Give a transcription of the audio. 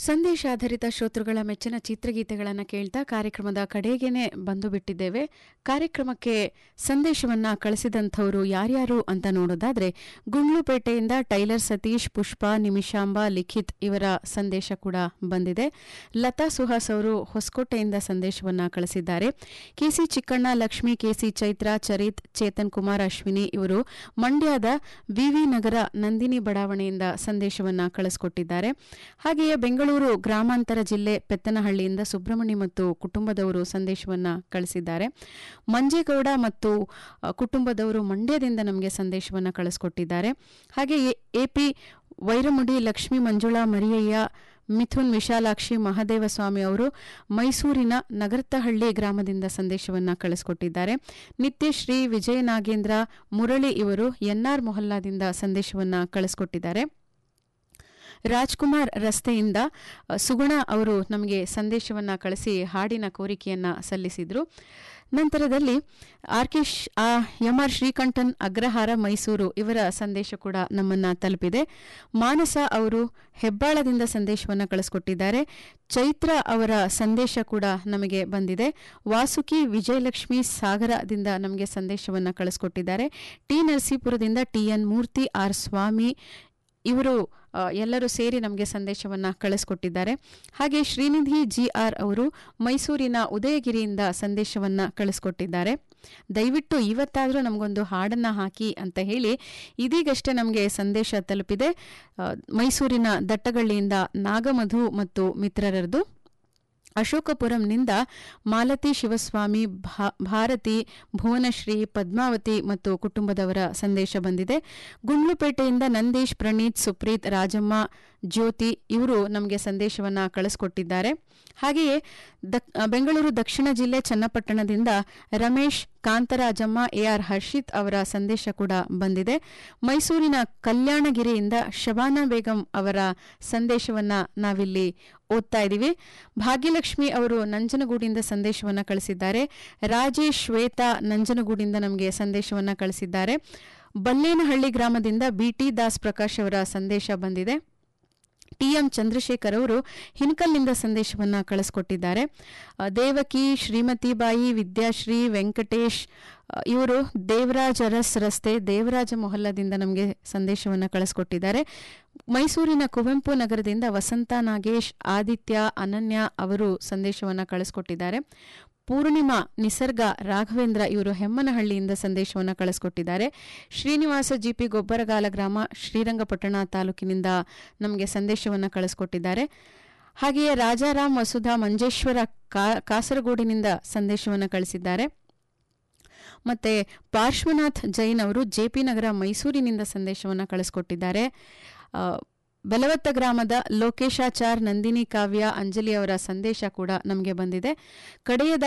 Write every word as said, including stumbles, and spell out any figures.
ಸಂದೇಶಾಧಾರಿತ ಶ್ರೋತೃಗಳ ಮೆಚ್ಚಿನ ಚಿತ್ರಗೀತೆಗಳನ್ನು ಕೇಳ್ತಾ ಕಾರ್ಯಕ್ರಮದ ಕಡೆಗೇನೆ ಬಂದು ಬಿಟ್ಟಿದ್ದೇವೆ. ಕಾರ್ಯಕ್ರಮಕ್ಕೆ ಸಂದೇಶವನ್ನ ಕಳಿಸಿದಂಥವರು ಯಾರ್ಯಾರು ಅಂತ ನೋಡೋದಾದ್ರೆ, ಗುಂಡ್ಲುಪೇಟೆಯಿಂದ ಟೈಲರ್ ಸತೀಶ್, ಪುಷ್ಪ, ನಿಮಿಷಾಂಬ, ಲಿಖಿತ್ ಇವರ ಸಂದೇಶ ಕೂಡ ಬಂದಿದೆ. ಲತಾ ಸುಹಾಸ್ ಅವರು ಹೊಸಕೋಟೆಯಿಂದ ಸಂದೇಶವನ್ನ ಕಳಿಸಿದ್ದಾರೆ. ಕೆಸಿ ಚಿಕ್ಕಣ್ಣ, ಲಕ್ಷ್ಮಿ, ಕೆಸಿ ಚೈತ್ರ, ಚರಿತ್, ಚೇತನ್ ಕುಮಾರ್, ಅಶ್ವಿನಿ ಇವರು ಮಂಡ್ಯದ ವಿವಿ ನಗರ ನಂದಿನಿ ಬಡಾವಣೆಯಿಂದ ಸಂದೇಶವನ್ನ ಕಳಿಸಿಕೊಟ್ಟಿದ್ದಾರೆ. ಹಾಗೆಯೇ ಬೆಂಗಳೂರು ಗ್ರಾಮಾಂತರ ಜಿಲ್ಲೆ ಪೆತ್ತನಹಳ್ಳಿಯಿಂದ ಸುಬ್ರಹ್ಮಣ್ಯ ಮತ್ತು ಕುಟುಂಬದವರು ಸಂದೇಶವನ್ನ ಕಳಿಸಿದ್ದಾರೆ. ಮಂಜೇಗೌಡ ಮತ್ತು ಕುಟುಂಬದವರು ಮಂಡ್ಯದಿಂದ ನಮಗೆ ಸಂದೇಶವನ್ನ ಕಳಿಸಿಕೊಟ್ಟಿದ್ದಾರೆ. ಹಾಗೆ ಎಪಿ ವೈರಮುಡಿ, ಲಕ್ಷ್ಮೀ, ಮಂಜುಳಾ, ಮರಿಯಯ್ಯ, ಮಿಥುನ್, ವಿಶಾಲಾಕ್ಷಿ, ಮಹದೇವಸ್ವಾಮಿ ಅವರು ಮೈಸೂರಿನ ನಗರತಹಳ್ಳಿ ಗ್ರಾಮದಿಂದ ಸಂದೇಶವನ್ನ ಕಳಿಸಿಕೊಟ್ಟಿದ್ದಾರೆ. ನಿತ್ಯಶ್ರೀ, ವಿಜಯ ನಾಗೇಂದ್ರ, ಮುರಳಿ ಇವರು ಎನ್ಆರ್ ಮೊಹಲ್ಲಾದಿಂದ ಸಂದೇಶವನ್ನ ಕಳಿಸಿಕೊಟ್ಟಿದ್ದಾರೆ. ರಾಜ್ಕುಮಾರ್ ರಸ್ತೆಯಿಂದ ಸುಗುಣ ಅವರು ನಮಗೆ ಸಂದೇಶವನ್ನ ಕಳಿಸಿ ಹಾಡಿನ ಕೋರಿಕೆಯನ್ನ ಸಲ್ಲಿಸಿದ್ರು. ನಂತರದಲ್ಲಿ ಆರ್ಕಿಶ್ ಎಂಆರ್ ಶ್ರೀಕಂಠನ್, ಅಗ್ರಹಾರ, ಮೈಸೂರು ಇವರ ಸಂದೇಶ ಕೂಡ ನಮ್ಮನ್ನ ತಲುಪಿದೆ. ಮಾನಸ ಅವರು ಹೆಬ್ಬಾಳದಿಂದ ಸಂದೇಶವನ್ನ ಕಳಿಸಿಕೊಟ್ಟಿದ್ದಾರೆ. ಚೈತ್ರ ಅವರ ಸಂದೇಶ ಕೂಡ ನಮಗೆ ಬಂದಿದೆ. ವಾಸುಕಿ, ವಿಜಯಲಕ್ಷ್ಮಿ ಸಾಗರದಿಂದ ನಮಗೆ ಸಂದೇಶವನ್ನ ಕಳಿಸಿಕೊಟ್ಟಿದ್ದಾರೆ. ಟಿ ನರಸೀಪುರದಿಂದ ಟಿಎನ್ ಮೂರ್ತಿ, ಆರ್ ಸ್ವಾಮಿ ಇವರು ಎಲ್ಲರೂ ಸೇರಿ ನಮಗೆ ಸಂದೇಶವನ್ನ ಕಳಿಸಿಕೊಟ್ಟಿದ್ದಾರೆ. ಹಾಗೆ ಶ್ರೀನಿಧಿ ಜಿಆರ್ ಅವರು ಮೈಸೂರಿನ ಉದಯಗಿರಿಯಿಂದ ಸಂದೇಶವನ್ನ ಕಳಿಸಿಕೊಟ್ಟಿದ್ದಾರೆ. ದಯವಿಟ್ಟು ಇವತ್ತಾದರೂ ನಮಗೊಂದು ಹಾಡನ್ನ ಹಾಕಿ ಅಂತ ಹೇಳಿ ಇದೀಗಷ್ಟೇ ನಮಗೆ ಸಂದೇಶ ತಲುಪಿದೆ. ಮೈಸೂರಿನ ದಟ್ಟಗಳ್ಳಿಯಿಂದ ನಾಗಮಧು ಮತ್ತು ಮಿತ್ರರದು. ಅಶೋಕಪುರಂನಿಂದ ಮಾಲತಿ, ಶಿವಸ್ವಾಮಿ, ಭಾರತಿ, ಭುವನಶ್ರೀ, ಪದ್ಮಾವತಿ ಮತ್ತು ಕುಟುಂಬದವರ ಸಂದೇಶ ಬಂದಿದೆ. ಗುಂಡ್ಲುಪೇಟೆಯಿಂದ ನಂದೀಶ್, ಪ್ರಣೀತ್, ಸುಪ್ರೀತ್, ರಾಜಮ್ಮ, ಜ್ಯೋತಿ ಇವರು ನಮಗೆ ಸಂದೇಶವನ್ನ ಕಳಿಸಿಕೊಟ್ಟಿದ್ದಾರೆ. ಹಾಗೆಯೇ ಬೆಂಗಳೂರು ದಕ್ಷಿಣ ಜಿಲ್ಲೆ ಚನ್ನಪಟ್ಟಣದಿಂದ ರಮೇಶ್, ಕಾಂತರಾಜಮ್ಮ, ಎಆರ್ ಹರ್ಷಿತ್ ಅವರ ಸಂದೇಶ ಕೂಡ ಬಂದಿದೆ. ಮೈಸೂರಿನ ಕಲ್ಯಾಣಗಿರಿಯಿಂದ ಶಬಾನಾ ಬೇಗಂ ಅವರ ಸಂದೇಶವನ್ನ ನಾವಿಲ್ಲಿ ಓದ್ತಾ ಇದ್ದೀವಿ. ಭಾಗ್ಯಲಕ್ಷ್ಮಿ ಅವರು ನಂಜನಗೂಡಿಂದ ಸಂದೇಶವನ್ನ ಕಳಿಸಿದ್ದಾರೆ. ರಾಜೇಶ್, ಶ್ವೇತಾ ನಂಜನಗೂಡಿಂದ ನಮಗೆ ಸಂದೇಶವನ್ನ ಕಳಿಸಿದ್ದಾರೆ. ಬಲ್ಲೇನಹಳ್ಳಿ ಗ್ರಾಮದಿಂದ ಬಿಟಿ ದಾಸ್ ಪ್ರಕಾಶ್ ಅವರ ಸಂದೇಶ ಬಂದಿದೆ. ಟಿಎಂ ಚಂದ್ರಶೇಖರ್ ಅವರು ಹಿನ್ಕಲ್ನಿಂದ ಸಂದೇಶವನ್ನ ಕಳಿಸಿಕೊಟ್ಟಿದ್ದಾರೆ. ದೇವಕಿ, ಶ್ರೀಮತಿಬಾಯಿ, ವಿದ್ಯಾಶ್ರೀ, ವೆಂಕಟೇಶ್ ಇವರು ದೇವರಾಜ್ ಅರಸ್ ರಸ್ತೆ ದೇವರಾಜ ಮೊಹಲ್ಲದಿಂದ ನಮಗೆ ಸಂದೇಶವನ್ನ ಕಳಿಸಿಕೊಟ್ಟಿದ್ದಾರೆ. ಮೈಸೂರಿನ ಕುವೆಂಪು ನಗರದಿಂದ ವಸಂತ, ನಾಗೇಶ್, ಆದಿತ್ಯ, ಅನನ್ಯ ಅವರು ಸಂದೇಶವನ್ನ ಕಳಿಸಿಕೊಟ್ಟಿದ್ದಾರೆ. ಪೂರ್ಣಿಮಾ, ನಿಸರ್ಗ, ರಾಘವೇಂದ್ರ ಇವರು ಹೆಮ್ಮನಹಳ್ಳಿಯಿಂದ ಸಂದೇಶವನ್ನು ಕಳಿಸಿಕೊಟ್ಟಿದ್ದಾರೆ. ಶ್ರೀನಿವಾಸ ಜಿಪಿ ಗೊಬ್ಬರಗಾಲ ಗ್ರಾಮ ಶ್ರೀರಂಗಪಟ್ಟಣ ತಾಲೂಕಿನಿಂದ ನಮಗೆ ಸಂದೇಶವನ್ನು ಕಳಿಸಿಕೊಟ್ಟಿದ್ದಾರೆ. ಹಾಗೆಯೇ ರಾಜಾರಾಮ್, ವಸುಧಾ, ಮಂಜೇಶ್ವರ ಕಾಸರಗೋಡಿನಿಂದ ಸಂದೇಶವನ್ನು ಕಳಿಸಿದ್ದಾರೆ. ಮತ್ತೆ ಪಾರ್ಶ್ವನಾಥ್ ಜೈನ್ ಅವರು ಜೆಪಿ ನಗರ ಮೈಸೂರಿನಿಂದ ಸಂದೇಶವನ್ನು ಕಳಿಸಿಕೊಟ್ಟಿದ್ದಾರೆ. ಬೆಲವತ್ತ ಗ್ರಾಮದ ಲೋಕೇಶಾಚಾರ್, ನಂದಿನಿ, ಕಾವ್ಯ, ಅಂಜಲಿ ಅವರ ಸಂದೇಶ ಕೂಡ ನಮಗೆ ಬಂದಿದೆ. ಕಡೆಯದ